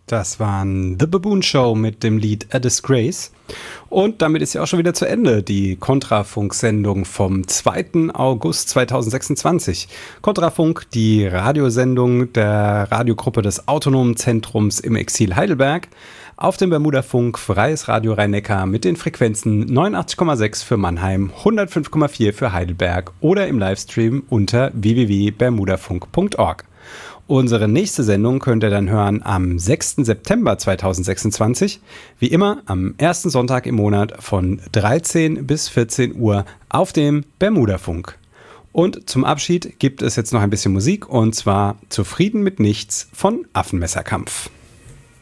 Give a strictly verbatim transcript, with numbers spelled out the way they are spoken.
Das waren The Baboon Show mit dem Lied A Disgrace. Und damit ist ja auch schon wieder zu Ende die Kontrafunk-Sendung vom zweiten August zweitausendsechsundzwanzig. Kontrafunk, die Radiosendung der Radiogruppe des Autonomen Zentrums im Exil Heidelberg. Auf dem Bermudafunk, Freies Radio Rhein-Neckar mit den Frequenzen neunundachtzig Komma sechs für Mannheim, hundertfünf Komma vier für Heidelberg oder im Livestream unter w w w punkt bermudafunk punkt org. Unsere nächste Sendung könnt ihr dann hören am sechsten September zweitausendsechsundzwanzig. Wie immer am ersten Sonntag im Monat von dreizehn bis vierzehn Uhr auf dem Bermudafunk. Und zum Abschied gibt es jetzt noch ein bisschen Musik und zwar Zufrieden mit nichts von Affenmesserkampf.